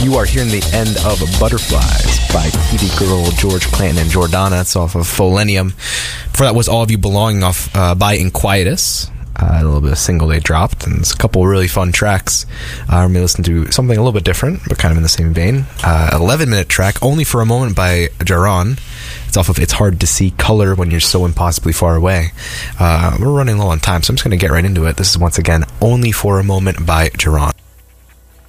You are hearing the end of Butterflies by Kitty Girl, George Clanton, and Jordana. It's off of Folenium. Before that was All of You Belonging off by Inquietus. A little bit of single they dropped, and it's a couple really fun tracks. We're going to listen to something a little bit different, but kind of in the same vein. 11-minute track, Only for a Moment by Jaron. It's off of It's Hard to See Color When You're So Impossibly Far Away. We're running low on time, so I'm just going to get right into it. This is once again Only for a Moment by Jaron.